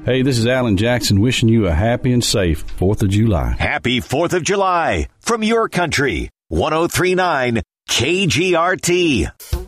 Hey, this is Alan Jackson wishing you a happy and safe 4th of July. Happy 4th of July from your country. 103.9 KGRT.